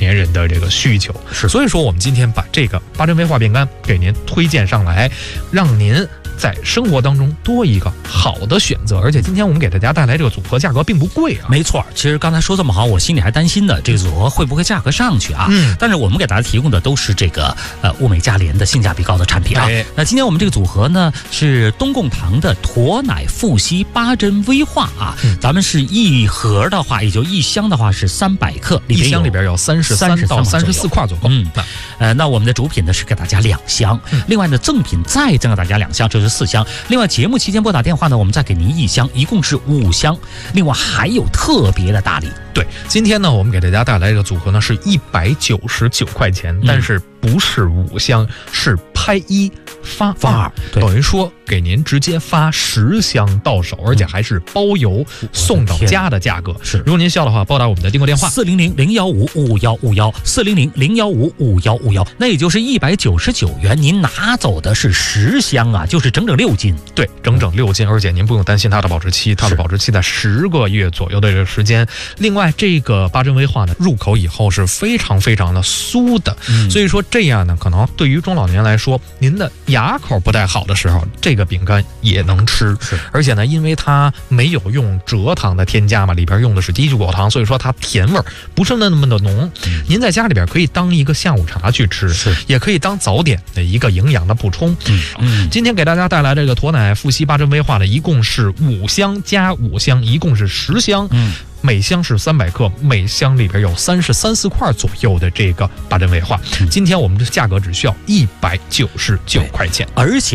年人的这个需求。 是， 所以说我们今天把这个八珍威化变肝给您推荐上来，让您在生活当中多一个好的选择。而且今天我们给大家带来这个组合价格并不贵啊。 没错，其实刚才说这么好，我心里还担心呢，这个组合会不会价格上去啊？但是我们给大家提供的都是这个物美价廉的性价比高的产品啊。那今天我们这个组合呢是东贡堂的驼奶富硒八珍威化啊，咱们是一盒的话，也就一箱的话是300克， 一箱里边有33到34块左右。 那我们的主品呢是给大家2箱，另外呢赠品再赠给大家2箱，这是4箱。另外节目期间拨打电话呢，我们再给您1箱，一共是5箱。另外还有特别的大礼。 对，今天呢我们给大家带来这个组合呢是199块钱，但是不是5箱，是拍1发2，等于说给您直接发10箱到手，而且还是包邮送到家的价格。 是， 如果您需要的话，拨打我们的订购电话 400-015-5151，400-015-5151，那也就是199元，您拿走的是10箱啊，就是整整6斤。 对，整整6斤，而且您不用担心它的保质期，它的保质期在10个月左右的这个时间。另外，这个八珍威化呢，入口以后是非常非常的酥的，所以说这样呢，可能对于中老年来说，您的牙口不太好的时候，这个饼干也能吃。而且呢，因为它没有用蔗糖的添加嘛，里边用的是低聚果糖，所以说它甜味不是那么的浓。您在家里边可以当一个下午茶去吃，也可以当早点的一个营养的补充。今天给大家带来这个驼奶富硒八珍威化的，一共是5箱加5箱，一共是10箱。每箱是300克，每箱里边有34块左右的这个八珍威化。今天我们的价格只需要199块钱， 而且